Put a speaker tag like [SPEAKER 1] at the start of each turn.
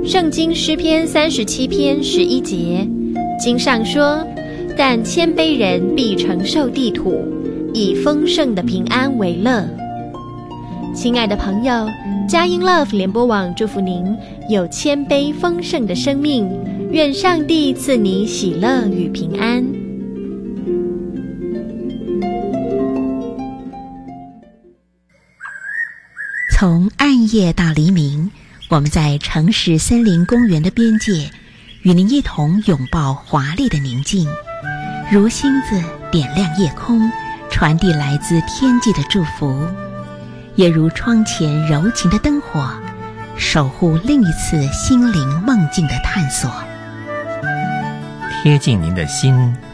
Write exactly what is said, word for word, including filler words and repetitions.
[SPEAKER 1] 圣经诗篇三十七篇十一节，经上说：但谦卑人必承受地土，以丰盛的平安为乐。亲爱的朋友，佳音 Love 联播网祝福您有谦卑丰盛的生命，愿上帝赐你喜乐与平安。
[SPEAKER 2] 从暗夜到黎明，我们在城市森林公园的边界，与您一同拥抱华丽的宁静，如星子点亮夜空，传递来自天际的祝福，也如窗前柔情的灯火，守护另一次心灵梦境的探索。
[SPEAKER 3] 贴近您的心，